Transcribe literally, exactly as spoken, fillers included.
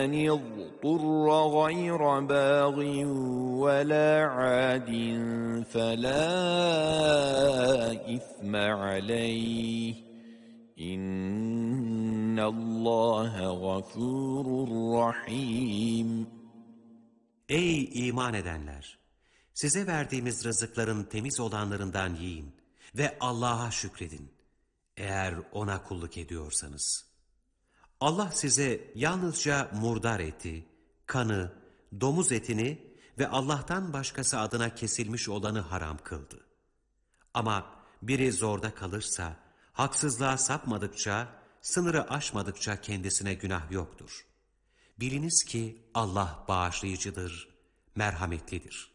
اضطر غير باغ ولا عاد فلا إثم عليه إن الله غفور رحيم. Ey iman edenler! Size verdiğimiz rızıkların temiz olanlarından yiyin ve Allah'a şükredin, eğer O'na kulluk ediyorsanız. Allah size yalnızca murdar eti, kanı, domuz etini ve Allah'tan başkası adına kesilmiş olanı haram kıldı. Ama biri zorda kalırsa, haksızlığa sapmadıkça, sınırı aşmadıkça kendisine günah yoktur. Biliniz ki Allah bağışlayıcıdır, merhametlidir.